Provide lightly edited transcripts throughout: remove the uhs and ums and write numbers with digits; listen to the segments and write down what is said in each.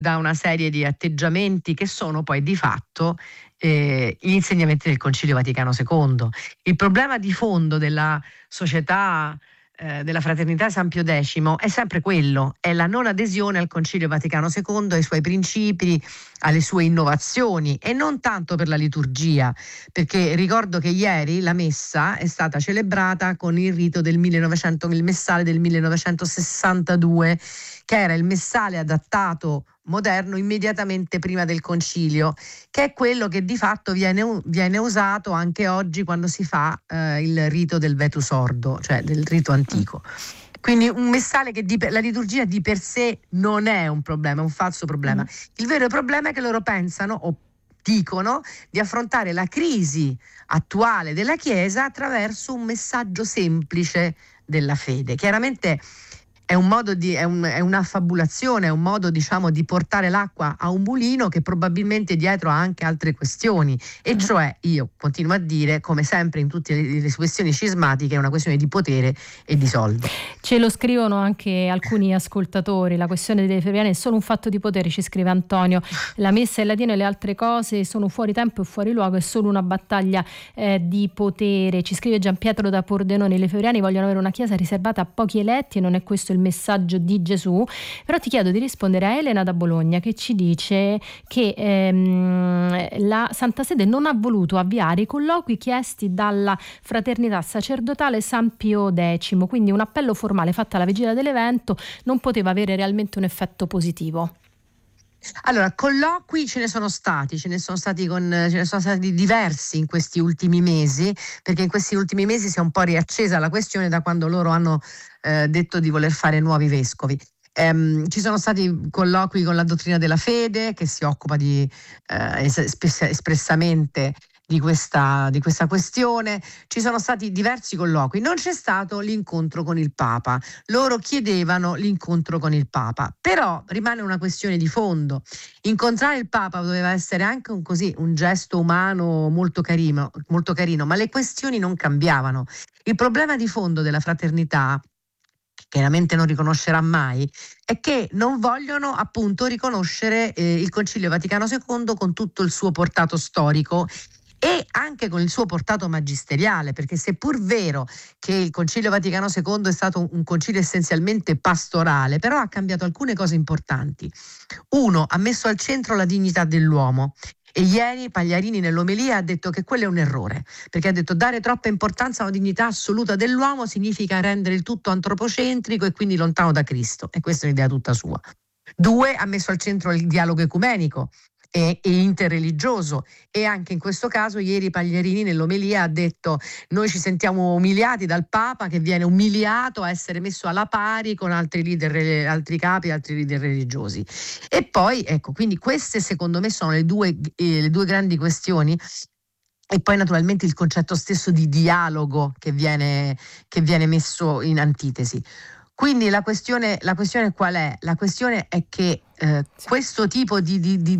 da una serie di atteggiamenti che sono poi di fatto gli insegnamenti del Concilio Vaticano II. Il problema di fondo della società della Fraternità San Pio X è sempre quello, è la non adesione al Concilio Vaticano II, ai suoi principi, alle sue innovazioni, e non tanto per la liturgia, perché ricordo che ieri la messa è stata celebrata con il rito del il messale del 1962, che era il messale adattato moderno immediatamente prima del concilio, che è quello che di fatto viene usato anche oggi quando si fa il rito del Vetus Ordo, cioè del rito antico. Quindi un messale che la liturgia di per sé non è un problema, è un falso problema. Il vero problema è che loro pensano o dicono di affrontare la crisi attuale della Chiesa attraverso un messaggio semplice della fede. Chiaramente è un modo è un'affabulazione, è un modo, diciamo, di portare l'acqua a un mulino che probabilmente dietro ha anche altre questioni, e cioè, io continuo a dire, come sempre in tutte le questioni cismatiche, è una questione di potere e di soldi. Ce lo scrivono anche alcuni ascoltatori, la questione dei lefebvriani è solo un fatto di potere, ci scrive Antonio, la messa in latino e le altre cose sono fuori tempo e fuori luogo, è solo una battaglia di potere, ci scrive Gianpietro da Pordenone, i lefebvriani vogliono avere una chiesa riservata a pochi eletti e non è questo il messaggio di Gesù. Però ti chiedo di rispondere a Elena da Bologna, che ci dice che la Santa Sede non ha voluto avviare i colloqui chiesti dalla Fraternità Sacerdotale San Pio X, quindi un appello formale fatto alla vigilia dell'evento non poteva avere realmente un effetto positivo. Allora, colloqui ce ne sono stati diversi in questi ultimi mesi, perché in questi ultimi mesi si è un po' riaccesa la questione da quando loro hanno detto di voler fare nuovi vescovi. Ci sono stati colloqui con la dottrina della fede, che si occupa espressamente di questa questione. Ci sono stati diversi colloqui, non c'è stato l'incontro con il Papa. Loro chiedevano l'incontro con il Papa, però rimane una questione di fondo. Incontrare il Papa doveva essere anche un gesto umano molto carino, ma le questioni non cambiavano. Il problema di fondo della fraternità, che chiaramente non riconoscerà mai, è che non vogliono appunto riconoscere il Concilio Vaticano II con tutto il suo portato storico e anche con il suo portato magisteriale, perché seppur vero che il Concilio Vaticano II è stato un concilio essenzialmente pastorale, però ha cambiato alcune cose importanti. Uno, ha messo al centro la dignità dell'uomo. E ieri Pagliarini nell'omelia ha detto che quello è un errore, perché ha detto dare troppa importanza alla dignità assoluta dell'uomo significa rendere il tutto antropocentrico e quindi lontano da Cristo, e questa è un'idea tutta sua. Due, ha messo al centro il dialogo ecumenico e interreligioso, e anche in questo caso ieri Pagliarini nell'omelia ha detto: noi ci sentiamo umiliati dal Papa, che viene umiliato a essere messo alla pari con altri leader, altri capi, altri leader religiosi. E poi ecco, quindi queste secondo me sono le due grandi questioni. E poi naturalmente il concetto stesso di dialogo che viene messo in antitesi. Quindi la questione qual è? La questione è che questo tipo di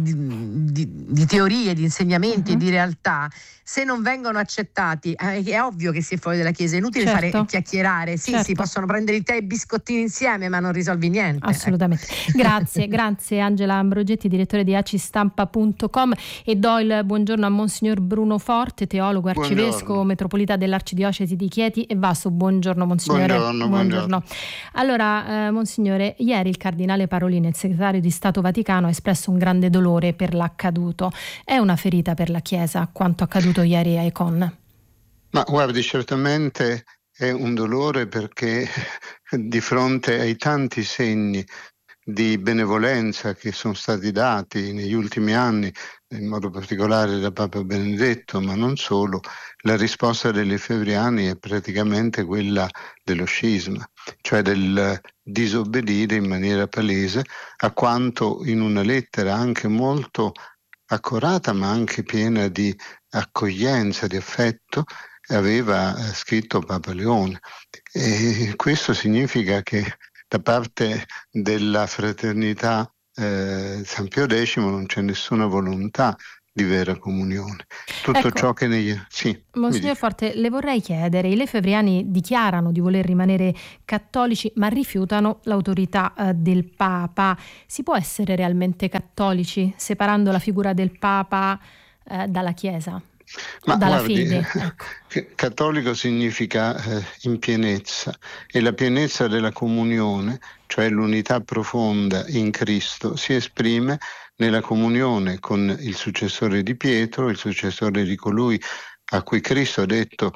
teorie, di insegnamenti e di realtà, se non vengono accettati, è ovvio che si è fuori dalla Chiesa, è inutile fare chiacchierare, sì, si possono prendere il tè e biscottini insieme, ma non risolvi niente. Assolutamente. Ecco. Grazie Angela Ambrogetti, direttore di acistampa.com, e do il buongiorno a Monsignor Bruno Forte, teologo, arcivescovo metropolita dell'Arcidiocesi di Chieti e Vasto. Buongiorno Monsignore. Buongiorno. Allora, Monsignore, ieri il Cardinale Parolin, il segretario di Stato Vaticano, ha espresso un grande dolore per l'accaduto. È una ferita per la Chiesa quanto accaduto ieri a Econ? Ma guardi, certamente è un dolore, perché di fronte ai tanti segni di benevolenza che sono stati dati negli ultimi anni, in modo particolare da Papa Benedetto, ma non solo, la risposta dei lefebvriani è praticamente quella dello scisma, cioè del disobbedire in maniera palese a quanto in una lettera anche molto accorata, ma anche piena di accoglienza, di affetto, aveva scritto Papa Leone. E questo significa che da parte della fraternità San Pio X non c'è nessuna volontà di vera comunione. Tutto Ecco, ciò che Sì, Monsignor Forte, le vorrei chiedere, i lefebvriani dichiarano di voler rimanere cattolici ma rifiutano l'autorità del Papa. Si può essere realmente cattolici separando la figura del Papa dalla Chiesa o Ma dalla guardi, fede? Ecco. cattolico significa in pienezza, e la pienezza della comunione, cioè l'unità profonda in Cristo, si esprime nella comunione con il successore di Pietro, il successore di colui a cui Cristo ha detto: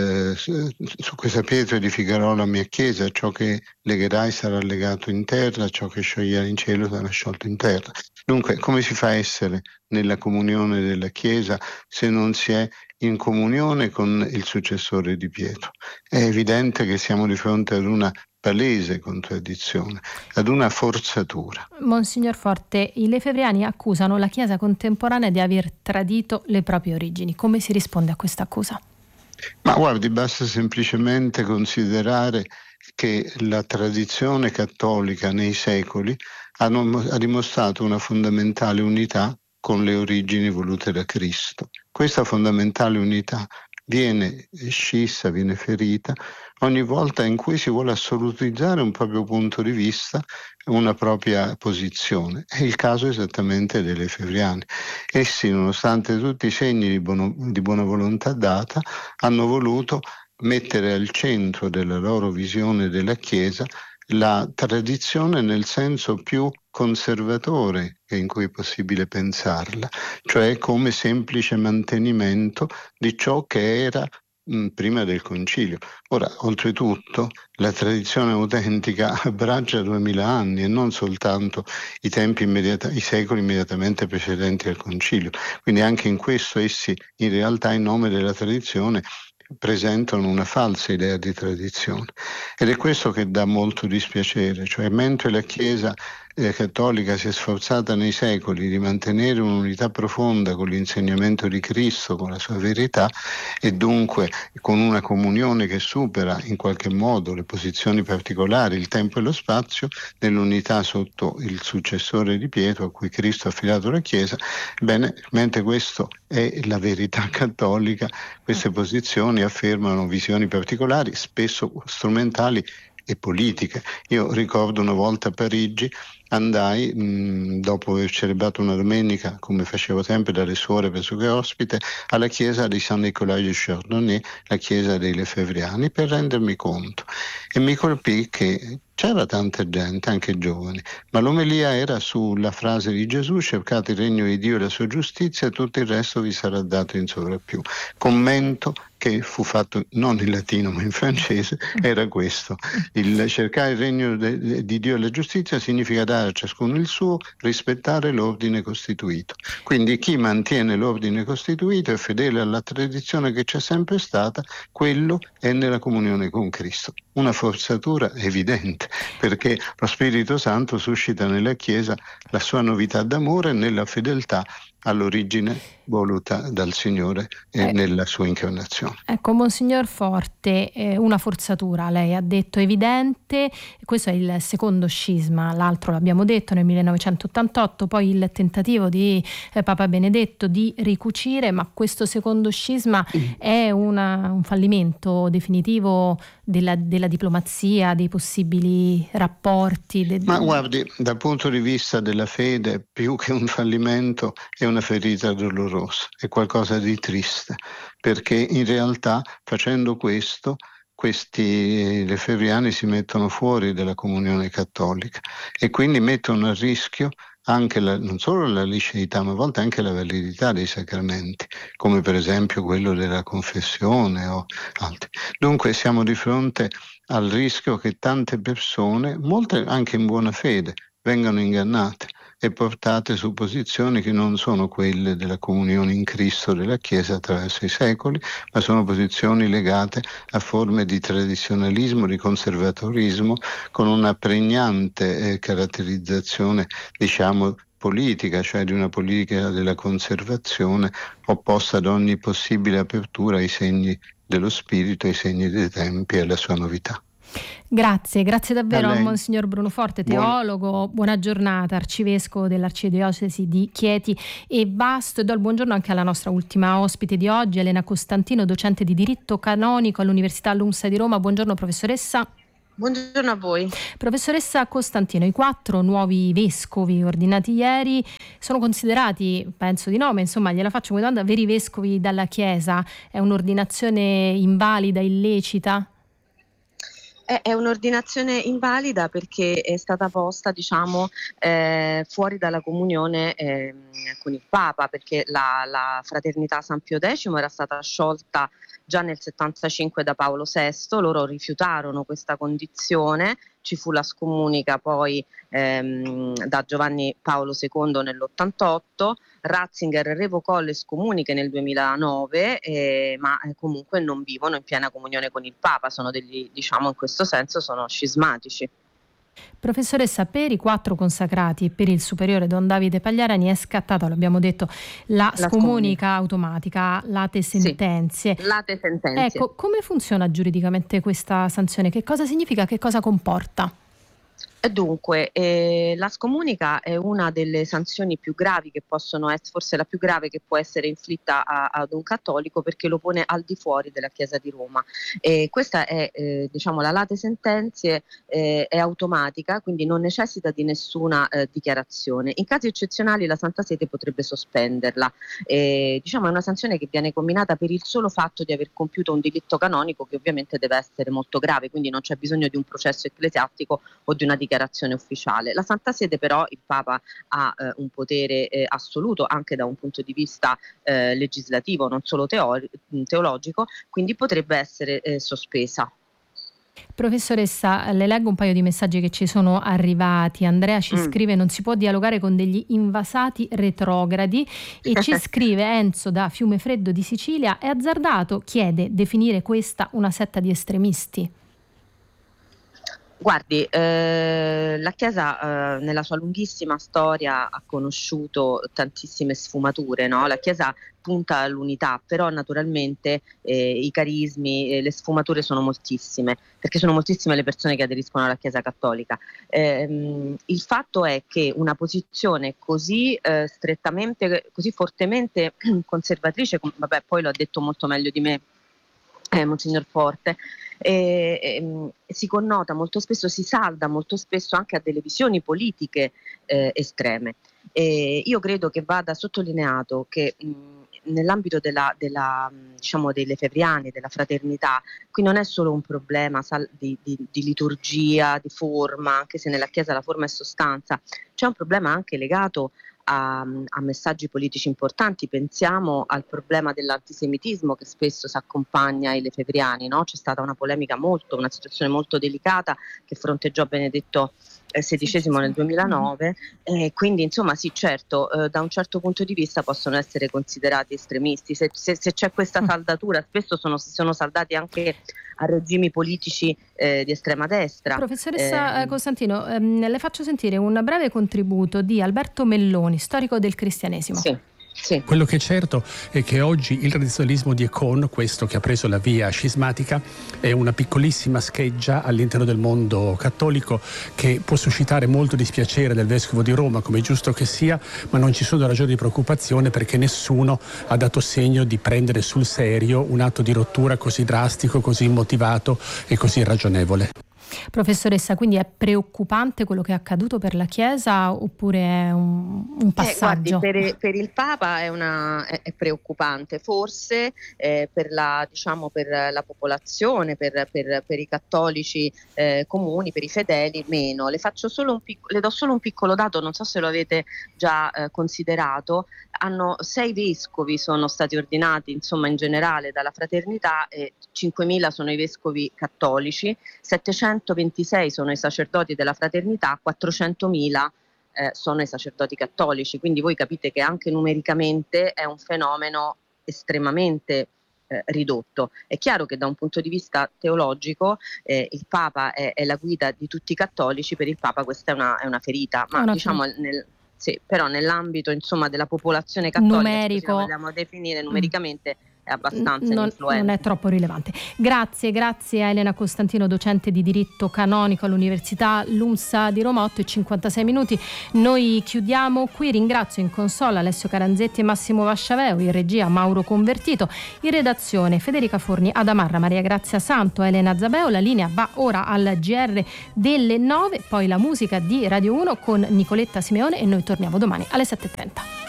su questa pietra edificherò la mia chiesa, ciò che legherai sarà legato in terra, ciò che scioglierai in cielo sarà sciolto in terra. Dunque, come si fa a essere nella comunione della Chiesa se non si è in comunione con il successore di Pietro? È evidente che siamo di fronte ad una palese contraddizione, ad una forzatura. Monsignor Forte, i lefebvriani accusano la Chiesa contemporanea di aver tradito le proprie origini. Come si risponde a questa accusa? Ma guardi, basta semplicemente considerare che la tradizione cattolica nei secoli ha dimostrato una fondamentale unità con le origini volute da Cristo. Questa fondamentale unità viene scissa, viene ferita ogni volta in cui si vuole assolutizzare un proprio punto di vista, una propria posizione. È il caso esattamente dei lefebvriani. Essi, nonostante tutti i segni di buona volontà data, hanno voluto mettere al centro della loro visione della Chiesa la tradizione nel senso più conservatore in cui è possibile pensarla, cioè come semplice mantenimento di ciò che era prima del concilio. Ora, oltretutto, la tradizione autentica abbraccia 2000 anni e non soltanto i secoli immediatamente precedenti al concilio. Quindi anche in questo essi, in realtà, in nome della tradizione, presentano una falsa idea di tradizione. Ed è questo che dà molto dispiacere, cioè mentre la Chiesa cattolica si è sforzata nei secoli di mantenere un'unità profonda con l'insegnamento di Cristo, con la sua verità, e dunque con una comunione che supera in qualche modo le posizioni particolari, il tempo e lo spazio, nell'unità sotto il successore di Pietro a cui Cristo ha affidato la Chiesa. Bene, mentre questo è la verità cattolica, queste posizioni affermano visioni particolari, spesso strumentali e politiche. Io ricordo una volta a Parigi andai, dopo aver celebrato una domenica, come facevo sempre dalle suore pressoché ospite, alla chiesa di Saint-Nicolas de Chardonnay, la chiesa dei Lefebvriani, per rendermi conto. E mi colpì che c'era tanta gente, anche giovani, ma l'omelia era sulla frase di Gesù: cercate il regno di Dio e la sua giustizia e tutto il resto vi sarà dato in sovrappiù. Commento che fu fatto non in latino ma in francese, era questo: il cercare il regno di Dio e la giustizia significa dare a ciascuno il suo, rispettare l'ordine costituito. Quindi chi mantiene l'ordine costituito è fedele alla tradizione che c'è sempre stata, quello è nella comunione con Cristo. Una forzatura evidente, perché lo Spirito Santo suscita nella Chiesa la sua novità d'amore nella fedeltà all'origine voluta dal Signore e nella sua incarnazione. Ecco, Monsignor Forte, una forzatura, lei ha detto, evidente. Questo è il secondo scisma, l'altro l'abbiamo detto nel 1988, poi il tentativo di Papa Benedetto di ricucire, ma questo secondo scisma è un fallimento definitivo della diplomazia, dei possibili rapporti. Ma guardi, dal punto di vista della fede, più che un fallimento è una ferita dolorosa, è qualcosa di triste, perché in realtà facendo questo, questi lefebvriani si mettono fuori dalla comunione cattolica e quindi mettono a rischio anche non solo la liceità, ma a volte anche la validità dei sacramenti, come per esempio quello della confessione o altri. Dunque siamo di fronte al rischio che tante persone, molte anche in buona fede, vengano ingannate e portate su posizioni che non sono quelle della comunione in Cristo della Chiesa attraverso i secoli, ma sono posizioni legate a forme di tradizionalismo, di conservatorismo, con una pregnante caratterizzazione, diciamo, politica, cioè di una politica della conservazione opposta ad ogni possibile apertura ai segni dello spirito, ai segni dei tempi e alla sua novità. Grazie davvero A a lei. Monsignor Bruno Forte, teologo. Buona giornata, arcivescovo dell'Arcidiocesi di Chieti e Vasto. E do il buongiorno anche alla nostra ultima ospite di oggi, Elena Costantino, docente di diritto canonico all'Università LUMSA di Roma. Buongiorno professoressa. Buongiorno a voi. Professoressa Costantino, i 4 nuovi vescovi ordinati ieri sono considerati, penso di no, ma insomma gliela faccio come domanda, veri vescovi dalla Chiesa? È un'ordinazione invalida, illecita? È un'ordinazione invalida perché è stata posta, fuori dalla comunione con il Papa, perché la Fraternità San Pio X era stata sciolta già nel 75 da Paolo VI, loro rifiutarono questa condizione, ci fu la scomunica poi da Giovanni Paolo II nell'88, Ratzinger revocò le scomuniche nel 2009, ma comunque non vivono in piena comunione con il Papa, sono degli, in questo senso sono scismatici. Professoressa, per i 4 consacrati e per il superiore Don Davide Pagliarani è scattata, l'abbiamo detto, la scomunica automatica, late sentenze. Sì, late sentenze. Ecco, come funziona giuridicamente questa sanzione? Che cosa significa? Che cosa comporta? Dunque, la scomunica è una delle sanzioni più gravi che possono essere, forse la più grave che può essere inflitta ad un cattolico, perché lo pone al di fuori della Chiesa di Roma. Questa è, la late sentenze è automatica, quindi non necessita di nessuna dichiarazione. In casi eccezionali la Santa Sede potrebbe sospenderla. È una sanzione che viene comminata per il solo fatto di aver compiuto un delitto canonico, che ovviamente deve essere molto grave, quindi non c'è bisogno di un processo ecclesiastico o di una dichiarazione ufficiale. La Santa Sede però, il Papa ha un potere assoluto anche da un punto di vista legislativo, non solo teologico, quindi potrebbe essere sospesa. Professoressa, le leggo un paio di messaggi che ci sono arrivati. Andrea ci scrive: non si può dialogare con degli invasati retrogradi. E ci scrive Enzo da Fiumefreddo di Sicilia: è azzardato, chiede, definire questa una setta di estremisti? Guardi, la Chiesa nella sua lunghissima storia ha conosciuto tantissime sfumature, no? La Chiesa punta all'unità, però naturalmente i carismi, le sfumature sono moltissime, perché sono moltissime le persone che aderiscono alla Chiesa cattolica. Il fatto è che una posizione così strettamente, così fortemente conservatrice, vabbè, poi lo ha detto molto meglio di me Monsignor Forte, si connota molto spesso, si salda molto spesso anche a delle visioni politiche estreme. Io credo che vada sottolineato che nell'ambito dei lefebvriani, della fraternità, qui non è solo un problema di liturgia, di forma, anche se nella Chiesa la forma è sostanza, c'è un problema anche legato a messaggi politici importanti. Pensiamo al problema dell'antisemitismo che spesso si accompagna ai lefebvriani, no? C'è stata una polemica una situazione molto delicata che fronteggiò Benedetto XVI nel 2009, quindi insomma sì, certo, da un certo punto di vista possono essere considerati estremisti. Se c'è questa saldatura, spesso si sono saldati anche a regimi politici di estrema destra. Professoressa Costantino, le faccio sentire un breve contributo di Alberto Melloni, storico del cristianesimo. Sì. Quello che è certo è che oggi il tradizionalismo di Econ, questo che ha preso la via scismatica, è una piccolissima scheggia all'interno del mondo cattolico che può suscitare molto dispiacere del vescovo di Roma, come è giusto che sia, ma non ci sono ragioni di preoccupazione perché nessuno ha dato segno di prendere sul serio un atto di rottura così drastico, così immotivato e così irragionevole. Professoressa, quindi è preoccupante quello che è accaduto per la Chiesa oppure è un passaggio? Guardi, per il Papa è preoccupante, forse per la popolazione, per i cattolici comuni, per i fedeli meno. Le do solo un piccolo dato, non so se lo avete già considerato. 6 vescovi sono stati ordinati, insomma, in generale dalla fraternità, 5.000 sono i vescovi cattolici, 726 sono i sacerdoti della fraternità, 400.000 sono i sacerdoti cattolici, quindi voi capite che anche numericamente è un fenomeno estremamente ridotto. È chiaro che da un punto di vista teologico il Papa è la guida di tutti i cattolici, per il Papa questa è una ferita, ma però nell'ambito insomma della popolazione cattolica, se la vogliamo definire numericamente, è abbastanza ininfluente. Non è troppo rilevante. Grazie a Elena Costantino, docente di diritto canonico all'Università LUMSA di Roma. 8:56 minuti. Noi chiudiamo qui. Ringrazio in consola Alessio Caranzetti e Massimo Vasciaveo, in regia Mauro Convertito, in redazione Federica Forni, Adamarra, Maria Grazia Santo, Elena Zabeo. La linea va ora al GR delle 9, poi la musica di Radio 1 con Nicoletta Simeone e noi torniamo domani alle 7:30.